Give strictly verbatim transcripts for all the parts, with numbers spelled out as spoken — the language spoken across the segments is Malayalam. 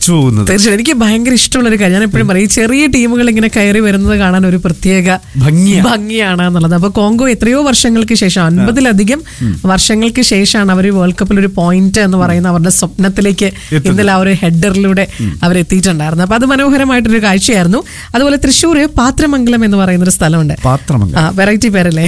തീർച്ചയായും എനിക്ക് ഭയങ്കര ഇഷ്ടമുള്ള ഒരു കാര്യം. ഞാൻ എപ്പോഴും പറയും, ചെറിയ ടീമുകൾ ഇങ്ങനെ കയറി വരുന്നത് കാണാൻ ഒരു പ്രത്യേക ഭംഗിയാണ് എന്നുള്ളത്. അപ്പൊ കോങ്കോ എത്രയോ വർഷങ്ങൾക്ക് ശേഷം, അൻപതിലധികം വർഷങ്ങൾക്ക് ശേഷമാണ് അവർ വേൾഡ് കപ്പിൽ ഒരു പോയിന്റ് എന്ന് പറയുന്ന അവരുടെ സ്വപ്നത്തിലേക്ക് ഇന്നലെ ആ ഒരു ഹെഡറിലൂടെ അവരെത്തിയിട്ടുണ്ടായിരുന്നു. അപ്പൊ അത് മനോഹരമായിട്ടൊരു കാഴ്ചയായിരുന്നു. അതുപോലെ തൃശ്ശൂര് പാത്രമംഗലം എന്ന് പറയുന്ന ഒരു സ്ഥലമുണ്ട്. വെറൈറ്റി പേരല്ലേ?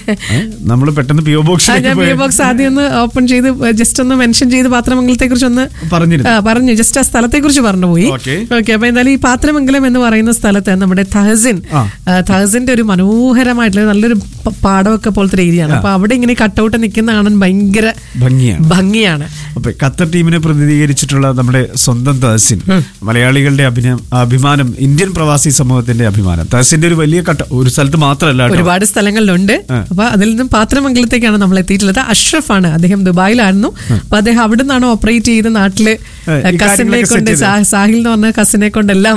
നമ്മൾ പെട്ടെന്ന് പിഒ ബോക്സ് ഞാൻ പിഒ ബോക്സ് ആദ്യം ഒന്ന് ഓപ്പൺ ചെയ്ത് ജസ്റ്റ് ഒന്ന് മെൻഷൻ ചെയ്ത് പാത്രമംഗലത്തെ കുറിച്ച് ഒന്ന് പറഞ്ഞു, ജസ്റ്റ് ആ സ്ഥലത്തെ കുറിച്ച് പറഞ്ഞുപോയി. ഓക്കെ, അപ്പൊ എന്തായാലും ഈ പാത്രമംഗലം എന്ന് പറയുന്ന സ്ഥലത്ത് നമ്മുടെ തഹസിൻ തഹസിന്റെ ഒരു മനോഹരമായിട്ടുള്ള നല്ലൊരു പാടമൊക്കെ പോലത്തെ ഒരു ഏരിയ ആണ്. അപ്പൊ അവിടെ ഇങ്ങനെ കട്ടൗട്ട് നിൽക്കുന്ന കാണാൻ ഭയങ്കര ഭംഗിയാണ്. ഖത്തർ ടീമിനെ പ്രതിനിധീകരിച്ചിട്ടുള്ള നമ്മുടെ സ്വന്തം തഹസിൻ, മലയാളികളുടെ അഭിമാനം, ഇന്ത്യൻ പ്രവാസി സമൂഹത്തിന്റെ അഭിമാനം. തഹസിന്റെ ഒരു വലിയ കട്ട ഒരു സ്ഥലത്ത് മാത്രമല്ല, ഒരുപാട് സ്ഥലങ്ങളിലുണ്ട്. അപ്പൊ അതിൽ നിന്നും പാത്രമംഗലത്തേക്കാണ് നമ്മൾ എത്തിയിട്ടുള്ളത്. അഷ്റഫ് ആണ്, അദ്ദേഹം ദുബായിലായിരുന്നു. അപ്പൊ അദ്ദേഹം അവിടെ നിന്നാണ് ഓപ്പറേറ്റ് ചെയ്ത് നാട്ടില് കസിനെ കൊണ്ട്, സാഹിൽ എന്ന് പറഞ്ഞ കസിനെ കൊണ്ടെല്ലാം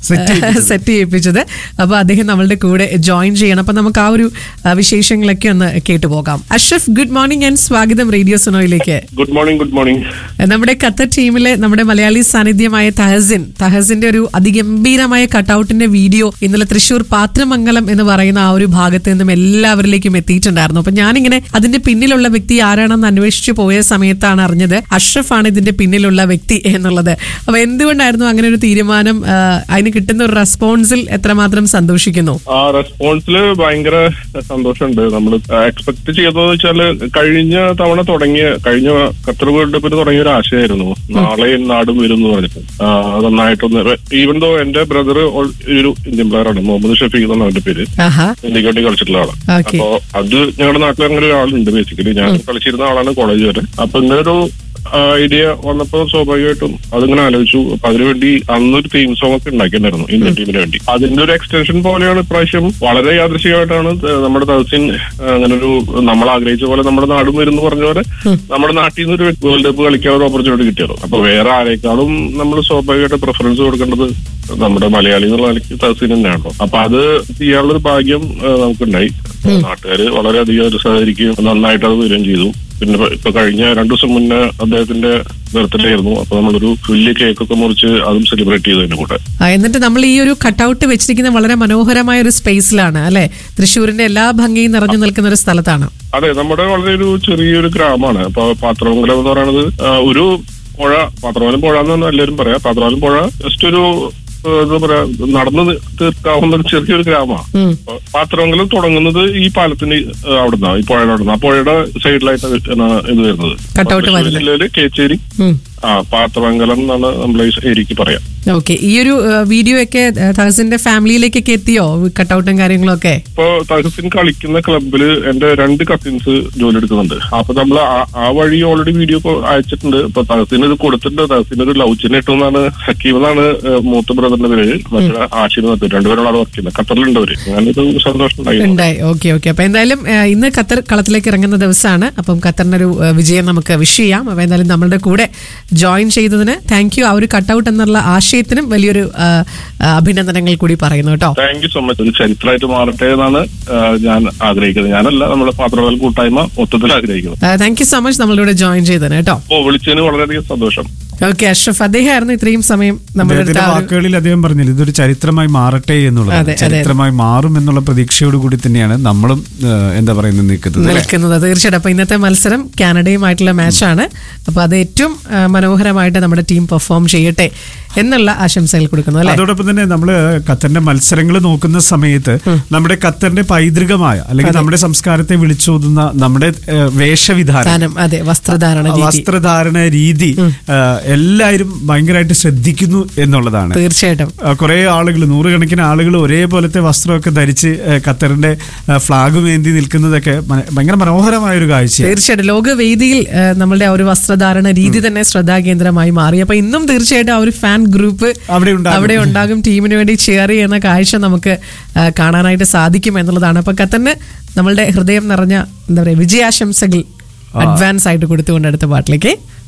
സെറ്റ് ചെയ്യിപ്പിച്ചത്. അപ്പൊ അദ്ദേഹം നമ്മളുടെ കൂടെ ജോയിൻ ചെയ്യണം. അപ്പൊ നമുക്ക് ആ ഒരു വിശേഷങ്ങളൊക്കെ ഒന്ന് കേട്ടു പോകാം. അഷ്റഫ്, ഗുഡ് മോർണിംഗ് ആൻഡ് സ്വാഗതം radio സുനോയിലേക്ക്. Good morning. Good morning. നമ്മുടെ ഖത്തർ ടീമിലെ നമ്മുടെ മലയാളി സാന്നിധ്യമായ തഹസിൻ തഹസിന്റെ ഒരു അതിഗംഭീരമായ കട്ടൗട്ടിന്റെ വീഡിയോ ഇന്നലെ തൃശ്ശൂർ പാത്രമംഗലം എന്ന് പറയുന്ന ആ ഒരു ഭാഗത്ത് നിന്നും എല്ലാവരിലേക്കും എത്തിയിട്ടുണ്ടായിരുന്നു. അപ്പൊ ഞാനിങ്ങനെ അതിന്റെ പിന്നിലുള്ള വ്യക്തി ആരാണെന്ന് അന്വേഷിച്ചു പോയ സമയത്താണ് അറിഞ്ഞത് അഷ്റഫ് ആണ് ഇതിന്റെ പിന്നിലുള്ള വ്യക്തി എന്നുള്ളത്. അപ്പൊ എന്തുകൊണ്ടായിരുന്നു അങ്ങനെ ഒരു തീരുമാനം? അതിന് കിട്ടുന്ന ഒരു റെസ്പോൺസിൽ എത്രമാത്രം സന്തോഷിക്കുന്നു? ആ റെസ്പോൺസിൽ ഭയങ്കര സന്തോഷമുണ്ട്. നമ്മൾ എക്സ്പെക്ട് ചെയ്തതെന്ന് വെച്ചാല് കഴിഞ്ഞ തവണ തുടങ്ങിയ കഴിഞ്ഞ ഖത്തർ വേൾഡ് കപ്പിന് തുടങ്ങിയ ഒരു ആശയമായിരുന്നു, നാളെ നാടും വരും എന്ന് പറഞ്ഞിട്ട്. നന്നായിട്ടൊന്ന് ഈവൻ ദോ എന്റെ ബ്രദർ ഒരു ഇന്ത്യൻ പ്ലെയർ ആണ്, മുഹമ്മദ് ഷഫീഖ് എന്നാണ് അവന്റെ പേര്, ഇന്ത്യക്ക് വേണ്ടി കളിച്ചിട്ടുള്ള ആളാണ്. അപ്പൊ അത് ഞങ്ങളുടെ നാട്ടിൽ അങ്ങനെ ഒരാളുണ്ട്. ബേസിക്കലി ഞാൻ കളിച്ചിരുന്ന ആളാണ് കോളേജ് വരെ. അപ്പൊ ഇങ്ങനെ ഒരു ഐഡിയ വന്നപ്പോ സ്വാഭാവികമായിട്ടും അതിങ്ങനെ ആലോചിച്ചു. അപ്പൊ അതിനുവേണ്ടി അന്നൊരു തീം സോങ് ഒക്കെ ഉണ്ടാക്കിയിട്ടുണ്ടായിരുന്നു ഇന്ത്യൻ ടീമിന് വേണ്ടി. അതിന്റെ ഒരു എക്സ്റ്റൻഷൻ പോലെയാണ് ഇപ്രാവശ്യം. വളരെ യാദൃശ്ചികമായിട്ടാണ് നമ്മുടെ തഹസിൻ അങ്ങനെ ഒരു നമ്മൾ ആഗ്രഹിച്ച പോലെ നമ്മുടെ നാടും വരുന്നു പറഞ്ഞ പോലെ നമ്മുടെ നാട്ടിൽ നിന്ന് ഒരു വേൾഡ് കപ്പ് കളിക്കാൻ ഒരു ഓപ്പർച്യൂണിറ്റി കിട്ടിയല്ലോ. അപ്പൊ വേറെ ആരേക്കാളും നമ്മൾ സ്വാഭാവികമായിട്ട് പ്രിഫറൻസ് കൊടുക്കേണ്ടത് നമ്മുടെ മലയാളി എന്നുള്ള നിലയ്ക്ക് തഹസിൻ തന്നെയാണല്ലോ. അപ്പൊ അത് ചെയ്യാനുള്ളൊരു ഭാഗ്യം നമുക്കുണ്ടായി. നാട്ടുകാര് വളരെയധികം സഹകരിക്കുകയും നന്നായിട്ട് അത് വരികയും ചെയ്തു. പിന്നെ ഇപ്പൊ കഴിഞ്ഞ രണ്ടു ദിവസം മുന്നേ അദ്ദേഹത്തിന്റെ ബർത്ത്ഡേ ആയിരുന്നു. അപ്പൊ നമ്മളൊരു വലിയ കേക്കൊക്കെ മുറിച്ച് അതും സെലിബ്രേറ്റ് ചെയ്തതിന്റെ കൂടെ. എന്നിട്ട് നമ്മൾ ഈ ഒരു കട്ടൗട്ട് വെച്ചിരിക്കുന്ന വളരെ മനോഹരമായ ഒരു സ്പേസിലാണ് അല്ലെ? തൃശ്ശൂരിന്റെ എല്ലാ ഭംഗിയും നിറഞ്ഞു നിൽക്കുന്ന ഒരു സ്ഥലത്താണ്. അതെ, നമ്മുടെ വളരെ ഒരു ചെറിയൊരു ഗ്രാമമാണ്. അപ്പൊ പാത്രമംഗലം എന്ന് പറയുന്നത് ഒരു പുഴ, പാത്രമംഗലം പുഴ എന്നാണ് എല്ലാവരും പറയാ. പാത്രമംഗലം പുഴ ജസ്റ്റ് ഒരു എന്താ പറയാ നടന്ന് തീർക്കാവുന്ന ചെറിയൊരു ഗ്രാമമാണ്. പാത്രമംഗലം തുടങ്ങുന്നത് ഈ പാലത്തിന് അവിടുന്ന്, ഈ പുഴയുടെ അവിടുന്ന്. ആ പുഴയുടെ സൈഡിലായിട്ട് ഇത് വരുന്നത് ജില്ലയില് കേച്ചേരി ആ പാത്രമംഗലം എന്നാണ് നമ്മളെ ഏരിയക്ക് പറയാം. ഓക്കെ, ഈ ഒരു വീഡിയോ ഒക്കെ തഹസിന്റെ ഫാമിലിയിലേക്കൊക്കെ എത്തിയോ, കട്ടൗട്ടും കാര്യങ്ങളൊക്കെ? ഇപ്പൊ തഹസിൻ കളിക്കുന്ന ക്ലബില് എന്റെ രണ്ട് കസിൻസ് ജോലി എടുക്കുന്നുണ്ട്. അപ്പൊ നമ്മൾ ആ വഴി ഓൾറെഡി വീഡിയോ അയച്ചിട്ടുണ്ട്. ഇപ്പൊ തഹസിന് ഇത് കൊടുത്തിട്ടുണ്ട്. തഹസിന് ഒരു ലവ് ചിഹ്നം ഇട്ടെന്നാണ്, ഹക്കീം എന്നാണ് മൂത്ത ബ്രദറിന്റെ പേര്, മറ്റേ ആശീർ നടത്തി രണ്ടുപേരോടാണ് വർക്ക് ചെയ്യുന്നത്. ഖത്തറിലുണ്ടവര്. അങ്ങനൊരു സന്തോഷം ഉണ്ടായി. ഓക്കെ ഓക്കെ അപ്പൊ എന്തായാലും ഇന്ന് ഖത്തർ കളത്തിലേക്ക് ഇറങ്ങുന്ന ദിവസമാണ്. അപ്പം ഖത്തറിനൊരു വിജയം നമുക്ക് വിഷ് ചെയ്യാം. അപ്പൊ എന്തായാലും നമ്മളുടെ കൂടെ ജോയിൻ ചെയ്തതിന് താങ്ക് യു. ആ ഒരു കട്ടൗട്ട് എന്നുള്ള ആശയത്തിനും വലിയൊരു അഭിനന്ദനങ്ങൾ കൂടി പറയുന്നു കേട്ടോ. Thank you so much. ഒരു ചരിത്രമായിട്ട് മാറട്ടെ എന്നാണ് ഞാൻ ആഗ്രഹിക്കുന്നത്. ഞാനല്ല, നമ്മുടെ പാത്രമംഗലം കൂട്ടായ്മ മൊത്തത്തിൽ ആഗ്രഹിക്കുന്നത്. താങ്ക് യു സോ മച്ച് നമ്മളുടെ ജോയിൻ ചെയ്തതിന് കേട്ടോ. ഓ, വിളിച്ചതിന് വളരെയധികം സന്തോഷം. ഓക്കെ അഷ്റഫ്, അദ്ദേഹമായിരുന്നു ഇത്രയും സമയം നമ്മുടെ വാക്കുകളിൽ അദ്ദേഹം പറഞ്ഞില്ല ഇതൊരു ചരിത്രമായി മാറട്ടെ എന്നുള്ളത്. ചരിത്രമായി മാറും എന്നുള്ള പ്രതീക്ഷയോട് കൂടി തന്നെയാണ് നമ്മളും എന്താ പറയുന്നത് നിൽക്കുന്നത് നിൽക്കുന്നത് തീർച്ചയായിട്ടും. അപ്പൊ ഇന്നത്തെ മത്സരം കാനഡയുമായിട്ടുള്ള മാച്ചാണ്. അപ്പൊ അത് ഏറ്റവും മനോഹരമായിട്ട് നമ്മുടെ ടീം പെർഫോം ചെയ്യട്ടെ എന്നുള്ള ആശംസകൾ കൊടുക്കുന്നു അല്ലെ. അതോടൊപ്പം തന്നെ നമ്മള് ഖത്തറിന്റെ മത്സരങ്ങൾ നോക്കുന്ന സമയത്ത് നമ്മുടെ ഖത്തറിന്റെ പൈതൃകമായ അല്ലെങ്കിൽ നമ്മുടെ സംസ്കാരത്തെ വിളിച്ചോതുന്ന നമ്മുടെ വേഷവിധാനം, അതെ വസ്ത്രധാരണ വസ്ത്രധാരണ രീതി എല്ലാവരും ഭയങ്കരമായിട്ട് ശ്രദ്ധിക്കുന്നു എന്നുള്ളതാണ്. തീർച്ചയായിട്ടും കുറെ ആളുകൾ, നൂറുകണക്കിന് ആളുകൾ ഒരേപോലത്തെ വസ്ത്രമൊക്കെ ധരിച്ച് ഖത്തറിന്റെ ഫ്ലാഗും ഏന്തി നിൽക്കുന്നതൊക്കെ ഭയങ്കര മനോഹരമായ ഒരു കാഴ്ച. തീർച്ചയായിട്ടും ലോകവേദിയിൽ നമ്മളുടെ ആ ഒരു വസ്ത്രധാരണ രീതി തന്നെ ശ്രദ്ധാകേന്ദ്രമായി മാറി. അപ്പൊ ഇന്നും തീർച്ചയായിട്ടും ആ ഒരു ഫാൻ ഗ്രൂപ്പ് അവിടെ ഉണ്ടാകും. ടീമിന് വേണ്ടി ചെയർ ചെയ്യുന്ന കാഴ്ച നമുക്ക് കാണാനായിട്ട് സാധിക്കും എന്നുള്ളതാണ്. അപ്പൊ ഖത്തറിന് നമ്മളുടെ ഹൃദയം നിറഞ്ഞ എന്താ പറയാ വിജയാശംസകൾ അഡ്വാൻസ് ആയിട്ട് കൊടുത്തുകൊണ്ട് അടുത്ത പാട്ടിലേക്ക്